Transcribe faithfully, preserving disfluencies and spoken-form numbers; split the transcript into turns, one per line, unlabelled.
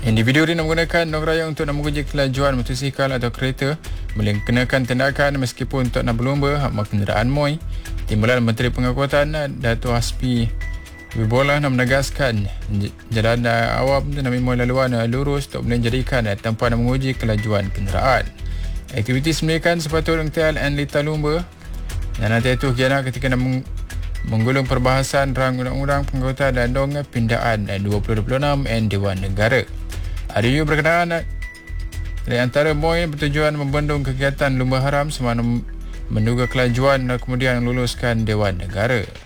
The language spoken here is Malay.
Individu ini menggunakan long raya untuk nak menguji kelajuan motosikal atau kereta boleh kenakan tindakan meskipun untuk nak berlumba hak kenderaan M O I. Timbalan Menteri Pengangkutan Dato' Hasbi Wibola nak menegaskan jalan awam Nabi Muhammad laluan lurus tak boleh jadikan tanpa nak menguji kelajuan kenderaan. Aktiviti semelekan sepatutnya T L N Lita Lumba dan nanti itu kiana ketika nak meng- menggulung perbahasan rang undang-undang pengangkutan dan dong pindaan dua ribu dua puluh enam N Dewan Negara. Ada juga berkenaan dari antara M O I bertujuan membendung kegiatan lumba haram semasa menduga kelajuan dan kemudian luluskan Dewan Negara.